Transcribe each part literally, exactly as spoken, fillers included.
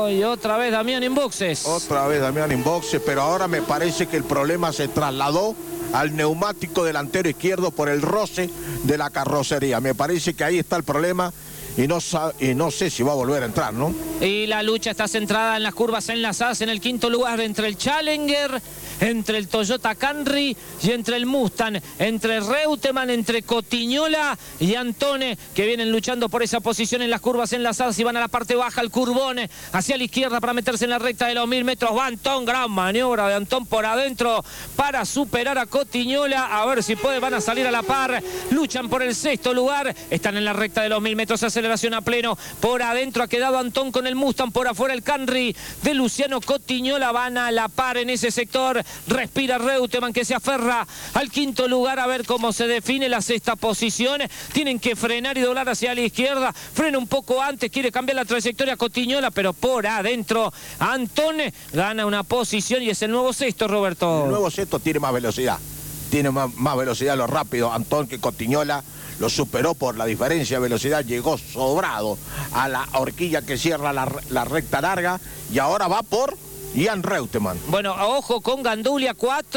Oh, y otra vez Damián en boxes. Otra vez Damián en boxes, pero ahora me parece que el problema se trasladó al neumático delantero izquierdo por el roce de la carrocería. Me parece que ahí está el problema y no, y no sé si va a volver a entrar, ¿no? Y la lucha está centrada en las curvas enlazadas en el quinto lugar entre el Challenger, entre el Toyota Camry y entre el Mustang, entre Reutemann, entre Cotiñola y Antone, que vienen luchando por esa posición en las curvas enlazadas y van a la parte baja, el curbón hacia la izquierda para meterse en la recta de los mil metros. Va Antón, gran maniobra de Antón por adentro para superar a Cotiñola, a ver si puede, van a salir a la par, luchan por el sexto lugar, están en la recta de los mil metros, aceleración a pleno, por adentro ha quedado Antón con el Mustang, por afuera el Camry de Luciano Cotiñola, van a la par en ese sector. Respira Reutemann, que se aferra al quinto lugar, a ver cómo se define la sexta posición. Tienen que frenar y doblar hacia la izquierda, frena un poco antes, quiere cambiar la trayectoria Cotiñola, pero por adentro Antone gana una posición y es el nuevo sexto, Roberto. El nuevo sexto tiene más velocidad, tiene más, más velocidad lo rápido Antón que Cotiñola. Lo superó por la diferencia de velocidad, llegó sobrado a la horquilla que cierra la, la recta larga y ahora va por Jan Reutemann. Bueno, ojo con Gandulia,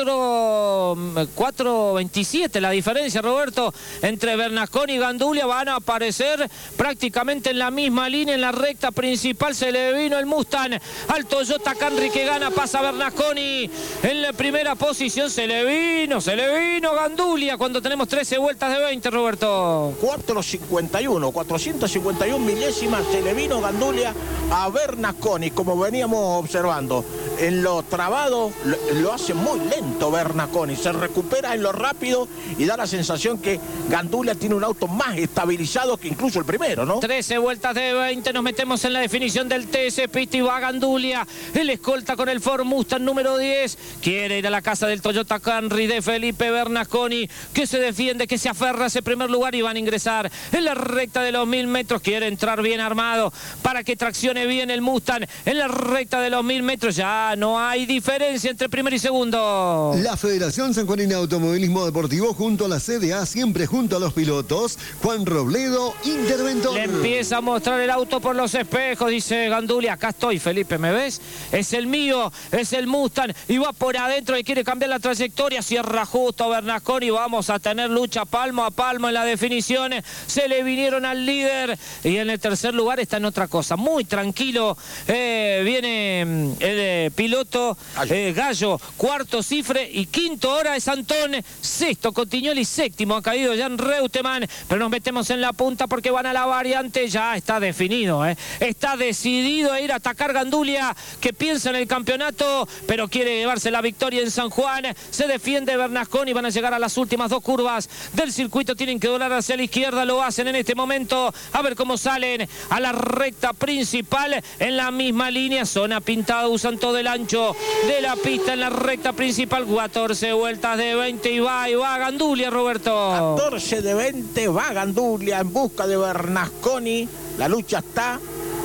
cuatro veintisiete la diferencia, Roberto, entre Bernasconi y Gandulia. Van a aparecer prácticamente en la misma línea en la recta principal. Se le vino el Mustang al Toyota Camry que gana, pasa Bernasconi en la primera posición. Se le vino, se le vino Gandulia cuando tenemos trece vueltas de veinte, Roberto. cuatro cincuenta y uno, cuatrocientos cincuenta y uno milésimas se le vino Gandulia a Bernasconi, como veníamos observando. En lo trabado lo, lo hace muy lento Bernasconi, se recupera en lo rápido y da la sensación que Gandulia tiene un auto más estabilizado que incluso el primero, ¿no? trece vueltas de veinte, nos metemos en la definición del T S Pista y va Gandulia, el escolta con el Ford Mustang número diez, quiere ir a la casa del Toyota Camry de Felipe Bernasconi, que se defiende, que se aferra a ese primer lugar y van a ingresar en la recta de los mil metros, quiere entrar bien armado para que traccione bien el Mustang en la recta de los mil metros. Ya no hay diferencia entre primero y segundo. La Federación Sanjuanina de Automovilismo Deportivo junto a la C D A, siempre junto a los pilotos. Juan Robledo, interventor. Le empieza a mostrar el auto por los espejos, dice Gandulia. Acá estoy, Felipe, ¿me ves? Es el mío, es el Mustang y va por adentro y quiere cambiar la trayectoria. Cierra justo Bernasconi. Vamos a tener lucha palmo a palmo en la definición. Se le vinieron al líder y en el tercer lugar está en otra cosa. Muy tranquilo. Eh, viene el eh, piloto eh, Gallo, cuarto Cifre y quinto hora es Antón, sexto Cotiñola y séptimo ha caído Jan Reutemann, pero nos metemos en la punta porque van a la variante, ya está definido, eh. está decidido a ir a atacar Gandulia, que piensa en el campeonato, pero quiere llevarse la victoria en San Juan. Se defiende Bernasconi, van a llegar a las últimas dos curvas del circuito, tienen que doblar hacia la izquierda, lo hacen en este momento, a ver cómo salen a la recta principal en la misma línea, zona pintada, usan todo el ancho de la pista en la recta principal. Catorce vueltas de veinte y va, y va Gandulia, Roberto. catorce de veinte, va Gandulia en busca de Bernasconi. La lucha está...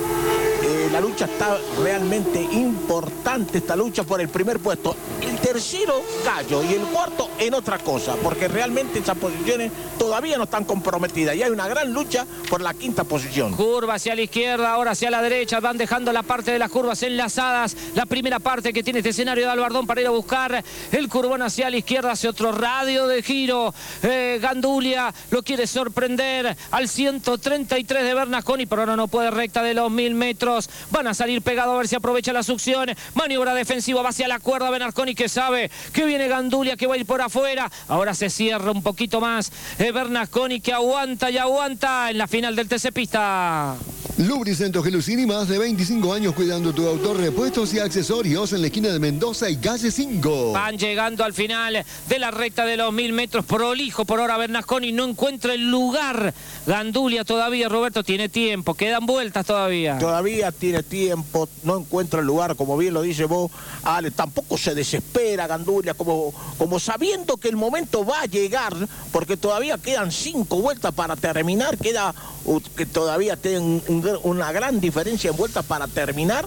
Eh, la lucha está realmente importante, esta lucha por el primer puesto. El tercero, Gallo, y el cuarto en otra cosa, porque realmente esas posiciones todavía no están comprometidas y hay una gran lucha por la quinta posición. Curva hacia la izquierda, ahora hacia la derecha, van dejando la parte de las curvas enlazadas, la primera parte que tiene este escenario de Albardón para ir a buscar el curbón hacia la izquierda, hacia otro radio de giro. Eh, Gandulia lo quiere sorprender al ciento treinta y tres de Bernasconi, pero ahora no puede, recta de los mil metros. Van a salir pegados a ver si aprovecha la succión. Maniobra defensiva, va hacia la cuerda Bernasconi, que sabe que viene Gandulia, que va a ir por afuera. Ahora se cierra un poquito más eh, Bernasconi, que aguanta y aguanta en la final del T C Pista. Lubricento Gelusini, más de veinticinco años cuidando tu auto, repuestos y accesorios en la esquina de Mendoza y calle cinco. Van llegando al final de la recta de los mil metros, prolijo por ahora Bernasconi, no encuentra el lugar. Gandulia todavía, Roberto, tiene tiempo, quedan vueltas todavía. Todavía tiene tiempo, no encuentra el lugar, como bien lo dice vos, Ale. Tampoco se desespera Gandulia, como, como sabiendo que el momento va a llegar, porque todavía quedan cinco vueltas para terminar, queda uh, que todavía tienen un, una gran diferencia en vueltas para terminar.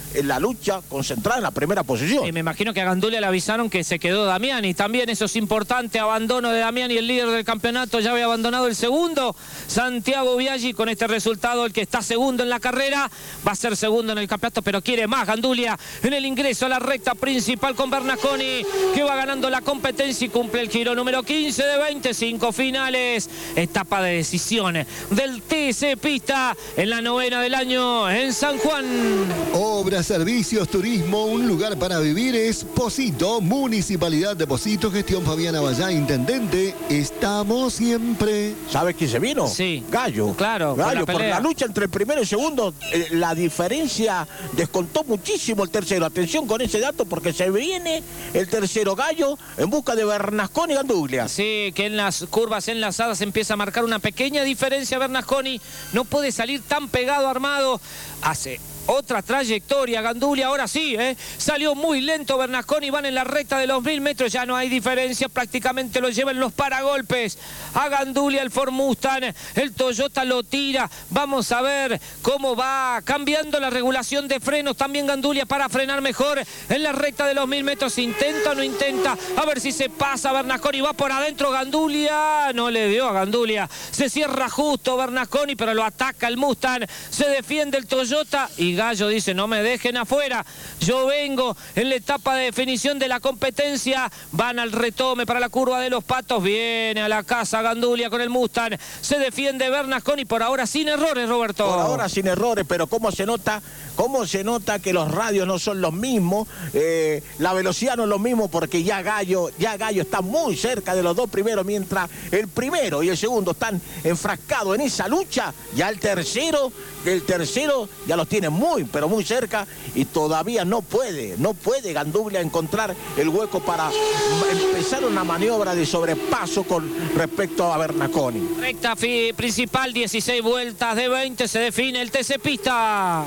en la lucha concentrada en la primera posición. Y me imagino que a Gandulia le avisaron que se quedó Damiani. También eso es importante, abandono de Damiani, el líder del campeonato, ya había abandonado el segundo. Santiago Biaggi, con este resultado, el que está segundo en la carrera, va a ser segundo en el campeonato, pero quiere más Gandulia en el ingreso a la recta principal con Bernasconi, que va ganando la competencia y cumple el giro número quince de veinticinco finales. Etapa de decisiones del T C Pista en la novena del año en San Juan. Obras, servicios, turismo, un lugar para vivir es Pocito, Municipalidad de Pocito, gestión Fabián Avallá, intendente. Estamos siempre. ¿Sabes quién se vino? Sí. Gallo. Claro, Gallo, por la por la lucha entre el primero y el segundo, eh, la diferencia descontó muchísimo el tercero. Atención con ese dato porque se viene el tercero Gallo en busca de Bernasconi y Gandulia. Sí, que en las curvas enlazadas empieza a marcar una pequeña diferencia. Bernasconi no puede salir tan pegado armado. Hace otra trayectoria Gandulia, ahora sí, ¿eh? Salió muy lento Bernasconi, van en la recta de los mil metros, ya no hay diferencia, prácticamente lo llevan los paragolpes a Gandulia, el Ford Mustang, el Toyota lo tira. Vamos a ver cómo va cambiando la regulación de frenos también Gandulia para frenar mejor en la recta de los mil metros. ¿Intenta o no intenta? A ver si se pasa Bernasconi, va por adentro Gandulia, no le dio a Gandulia, se cierra justo Bernasconi, pero lo ataca el Mustang, se defiende el Toyota y Gallo dice, no me dejen afuera, yo vengo en la etapa de definición de la competencia. Van al retome para la curva de los Patos, viene a la casa Gandulia con el Mustang, se defiende Bernasconi, por ahora sin errores, Roberto. Por ahora sin errores, pero cómo se nota, cómo se nota que los radios no son los mismos, eh, la velocidad no es lo mismo, porque ya Gallo, ya Gallo está muy cerca de los dos primeros, mientras el primero y el segundo están enfrascados en esa lucha. Ya el tercero, el tercero ya los tiene muy muy, pero muy cerca, y todavía no puede, no puede Gandulia encontrar el hueco para empezar una maniobra de sobrepaso con respecto a Bernasconi. Recta principal, dieciséis vueltas de veinte, se define el T C Pista.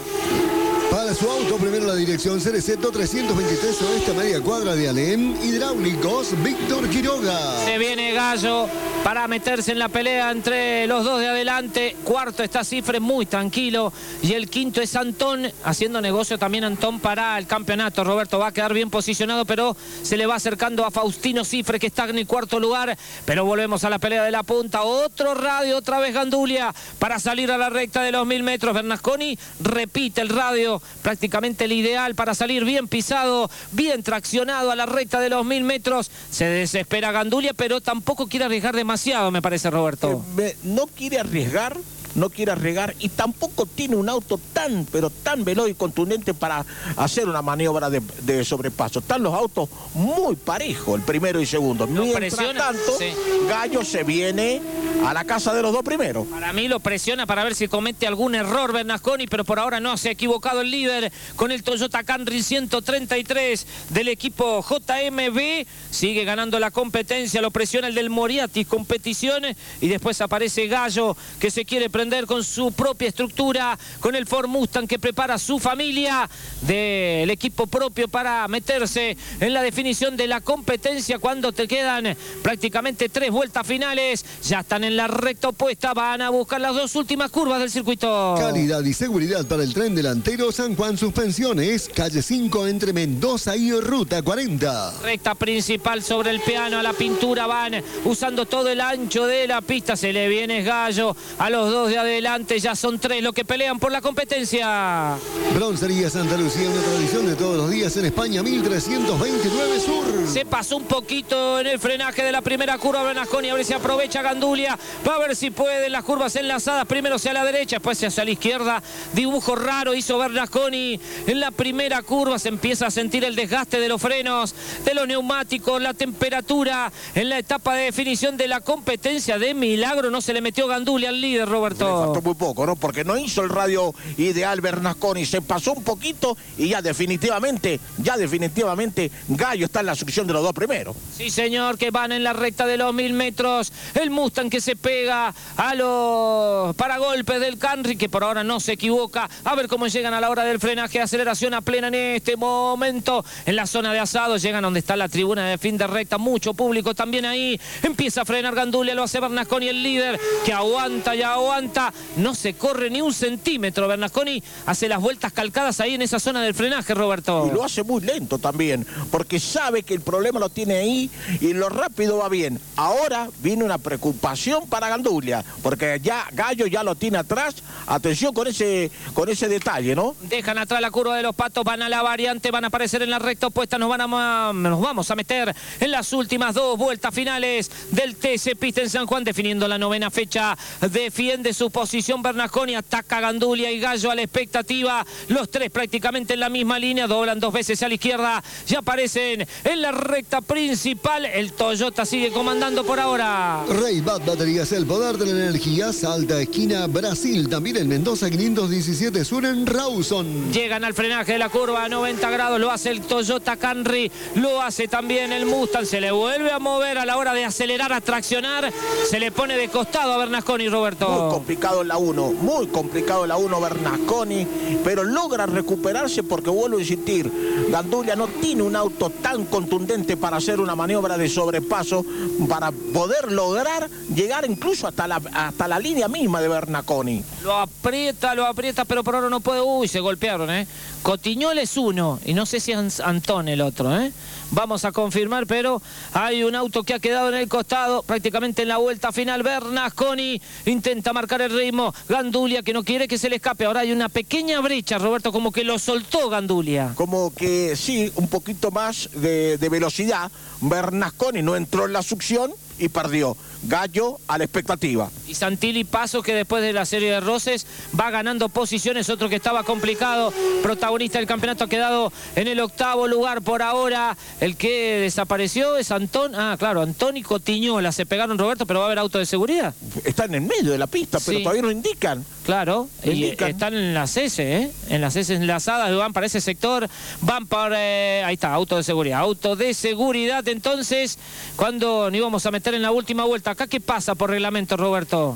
Para su auto, primero la dirección Cereceto trescientos veintitrés oeste, media cuadra de Alem. Hidráulicos, Víctor Quiroga. Se viene Gallo para meterse en la pelea entre los dos de adelante. Cuarto está Cifre, muy tranquilo. Y el quinto es Antón, haciendo negocio también Antón para el campeonato. Roberto va a quedar bien posicionado, pero se le va acercando a Faustino Cifre, que está en el cuarto lugar. Pero volvemos a la pelea de la punta. Otro radio, otra vez Gandulia, para salir a la recta de los mil metros. Bernasconi repite el radio, prácticamente el ideal para salir bien pisado, bien traccionado a la recta de los mil metros. Se desespera Gandulia, pero tampoco quiere arriesgar demasiado, me parece, Roberto. Eh, me, no quiere arriesgar, no quiere arriesgar y tampoco tiene un auto tan, pero tan veloz y contundente para hacer una maniobra de, de sobrepaso. Están los autos muy parejos, el primero y segundo. Lo Mientras presiona, tanto, sí. Gallo se viene a la casa de los dos primeros. Para mí lo presiona para ver si comete algún error Bernasconi, pero por ahora no se ha equivocado el líder con el Toyota Camry ciento treinta y tres del equipo J M B. Sigue ganando la competencia, lo presiona el del Moriarty Competiciones y después aparece Gallo, que se quiere prender con su propia estructura, con el Ford Mustang que prepara su familia del equipo propio para meterse en la definición de la competencia cuando te quedan prácticamente tres vueltas finales. Ya están en la recta opuesta, van a buscar las dos últimas curvas del circuito. Calidad y seguridad para el tren delantero San Juan Suspensiones, calle cinco entre Mendoza y Ruta cuarenta. Recta principal sobre el piano, a la pintura van usando todo el ancho de la pista. Se le viene Gallo a los dos de adelante, ya son tres los que pelean por la competencia. Broncería Santa Lucía, una tradición de todos los días en España, mil trescientos veintinueve Sur. Se pasó un poquito en el frenaje de la primera curva Bernasconi, a ver si aprovecha Gandulia, va a ver si puede en las curvas enlazadas, primero hacia la derecha, después hacia la izquierda. Dibujo raro hizo Bernasconi en la primera curva, se empieza a sentir el desgaste de los frenos, de los neumáticos, la temperatura en la etapa de definición de la competencia. De milagro no se le metió Gandulia al líder, Roberto. Le faltó muy poco, ¿no? Porque no hizo el radio ideal Bernasconi, se pasó un poquito y ya definitivamente, ya definitivamente Gallo está en la sucesión de los dos primeros. Sí, señor, que van en la recta de los mil metros. El Mustang que se pega a los paragolpes del Camry, que por ahora no se equivoca. A ver cómo llegan a la hora del frenaje, aceleración a plena en este momento. En la zona de asado llegan donde está la tribuna de fin de recta, mucho público también ahí. Empieza a frenar Gandulia, lo hace Bernasconi, el líder, que aguanta y aguanta vuelta no se corre ni un centímetro. Bernasconi hace las vueltas calcadas ahí en esa zona del frenaje, Roberto. Y lo hace muy lento también, porque sabe que el problema lo tiene ahí y lo rápido va bien. Ahora viene una preocupación para Gandulia, porque ya Gallo ya lo tiene atrás. Atención con ese, con ese detalle, ¿no? Dejan atrás la curva de los Patos, van a la variante, van a aparecer en la recta opuesta, nos, van a, nos vamos a meter en las últimas dos vueltas finales del T C Pista en San Juan, definiendo la novena fecha. Defiende su posición Bernasconi, ataca Gandulia y Gallo a la expectativa, los tres prácticamente en la misma línea, doblan dos veces a la izquierda, ya aparecen en la recta principal. El Toyota sigue comandando por ahora. Reybat Baterías, el poder de la energía, Salta esquina Brasil, también en Mendoza quinientos diecisiete Sur en Rawson. Llegan al frenaje de la curva a noventa grados, lo hace el Toyota Camry, lo hace también el Mustang, se le vuelve a mover a la hora de acelerar, a traccionar, se le pone de costado a Bernasconi, Roberto. Muy complicado la uno, muy complicado la uno Bernasconi, pero logra recuperarse porque, vuelvo a insistir, Gandulia no tiene un auto tan contundente para hacer una maniobra de sobrepaso, para poder lograr llegar incluso hasta la, hasta la línea misma de Bernasconi. Lo aprieta, lo aprieta, pero por ahora no puede. Uy, se golpearon, ¿eh? Cotiñol es uno, y no sé si es Antón el otro, ¿eh? Vamos a confirmar, pero hay un auto que ha quedado en el costado, prácticamente en la vuelta final. Bernasconi intenta marcar el ritmo. Gandulia, que no quiere que se le escape. Ahora hay una pequeña brecha, Roberto, como que lo soltó Gandulia. Como que sí, un poquito más de, de velocidad. Bernasconi no entró en la succión y perdió. Gallo a la expectativa. Y Santilli Paso, que después de la serie de roces va ganando posiciones, otro que estaba complicado, protagonista del campeonato, ha quedado en el octavo lugar por ahora. El que desapareció es Antón, ah claro, Antón y Cotiñola se pegaron, Roberto, pero va a haber auto de seguridad. Están en medio de la pista, pero sí, todavía no indican. Claro, no y indican. Están en las S, ¿eh? En las S enlazadas, van para ese sector, van para, eh, ahí está, auto de seguridad, auto de seguridad. Entonces, cuando nos íbamos a meter en la última vuelta, ¿acá qué pasa por reglamento, Roberto?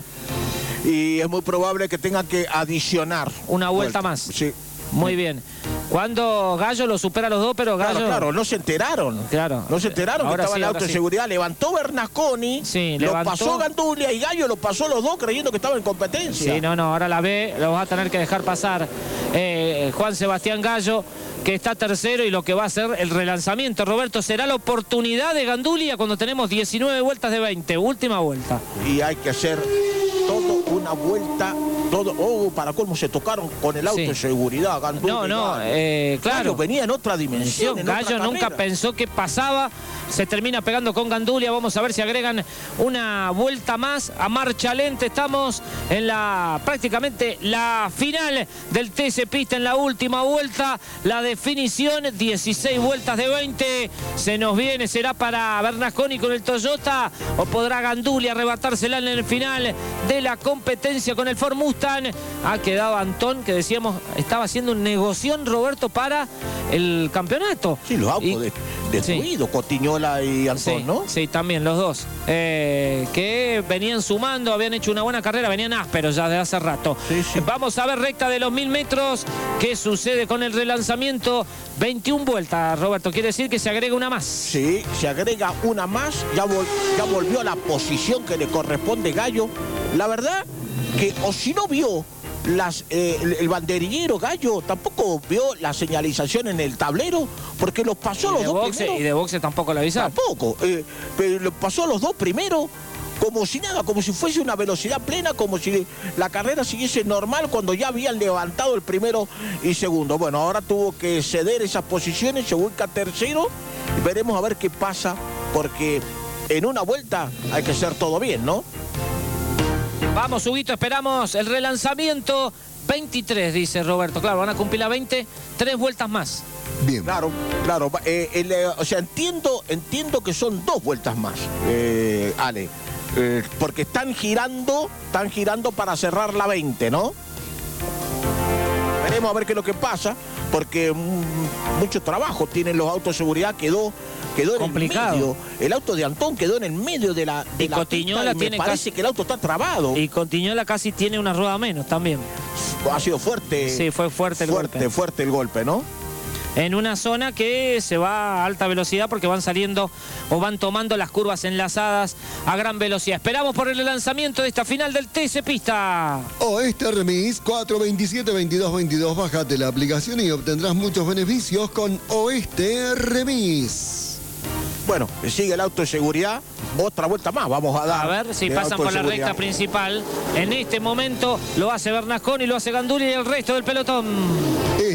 Y es muy probable que tengan que adicionar una vuelta, vuelta. más. Sí. Muy bien. Cuando Gallo lo supera a los dos, pero Gallo... Claro, claro, no se enteraron. Claro. No se enteraron ahora que estaba sí, en el auto de sí. seguridad. Levantó Bernasconi, sí, lo levantó... pasó Gandulia y Gallo lo pasó los dos creyendo que estaba en competencia. Sí, no, no, ahora la ve, lo va a tener que dejar pasar eh, Juan Sebastián Gallo, que está tercero, y lo que va a hacer el relanzamiento, Roberto, será la oportunidad de Gandulia cuando tenemos diecinueve vueltas de veinte, última vuelta. Y hay que hacer todo una vuelta, todo, oh, para colmo se tocaron con el auto sí. de seguridad, Gandulia. No, no, eh, claro. Gallo venía en otra dimensión. En Gallo otra nunca pensó que pasaba, se termina pegando con Gandulia. Vamos a ver si agregan una vuelta más a marcha lenta. Estamos en la prácticamente la final del T C Pista, en la última vuelta, la definición, dieciséis vueltas de veinte. Se nos viene, será para Bernasconi con el Toyota, o podrá Gandulia arrebatársela en el final de la competencia con el Ford Mustang. Ha quedado Antón, que decíamos estaba haciendo un negoción, Roberto, para el campeonato. Sí, los autos y, de, destruidos, sí. Cotiñola y Antón, sí, ¿no? Sí, también los dos. Eh, que venían sumando, habían hecho una buena carrera, venían ásperos ya de hace rato. Sí, sí. Vamos a ver recta de los mil metros. ¿Qué sucede con el relanzamiento? veintiuna vueltas, Roberto. Quiere decir que se agrega una más. Sí, se agrega una más. Ya, vol ya volvió a la posición que le corresponde Gallo. La verdad que, o si no vio las, eh, el, el banderillero Gallo, tampoco vio la señalización en el tablero, porque los pasó los dos boxe, primero. Y de boxe tampoco la avisaron. Tampoco, eh, pero los pasó los dos primero, como si nada, como si fuese una velocidad plena, como si la carrera siguiese normal cuando ya habían levantado el primero y segundo. Bueno, ahora tuvo que ceder esas posiciones, se ubica tercero, y veremos a ver qué pasa, porque en una vuelta hay que hacer todo bien, ¿no? Vamos, Huguito, esperamos el relanzamiento. veintitrés, dice Roberto. Claro, van a cumplir la veinte, tres vueltas más. Bien. Claro, claro. Eh, el, eh, o sea, entiendo, entiendo que son dos vueltas más, eh, Ale. Eh, porque están girando, están girando para cerrar la veinte, ¿no? Veremos a ver qué es lo que pasa, porque mmm, mucho trabajo tienen los autos de seguridad, quedó... Quedó complicado. En el medio. El auto de Antón quedó en el medio de la, de y la Cotiñola pista y tiene me parece casi... que el auto está trabado. Y Cotiñola casi tiene una rueda menos también. Ha sido fuerte. Sí, fue fuerte el fuerte, golpe. Fuerte el golpe, ¿no? en una zona que se va a alta velocidad porque van saliendo o van tomando las curvas enlazadas a gran velocidad. Esperamos por el lanzamiento de esta final del T C Pista. Oeste Remis cuatro veintisiete veintidós veintidós. Bájate la aplicación y obtendrás muchos beneficios con Oeste Remis. Bueno, sigue el auto de seguridad. Otra vuelta más vamos a dar. A ver si pasan por la recta principal. En este momento lo hace Bernasconi, lo hace Gandulia y el resto del pelotón.